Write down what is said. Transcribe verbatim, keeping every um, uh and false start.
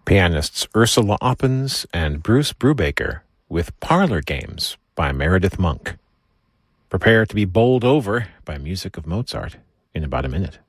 Pianists Ursula Oppens and Bruce Brubaker with Parlor Games by Meredith Monk. Prepare to be bowled over by music of Mozart in about a minute.